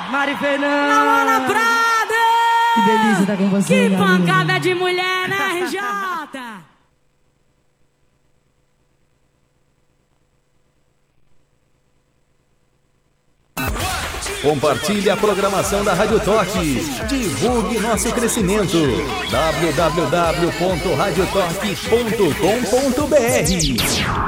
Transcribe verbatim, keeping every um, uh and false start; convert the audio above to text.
Mari Fernanda. Laura Prada. Que delícia estar com você. Que pancada de mulher, né, R J? Compartilhe a programação da Rádio Toque. Divulgue nosso crescimento. w w w ponto radio toque ponto com ponto b r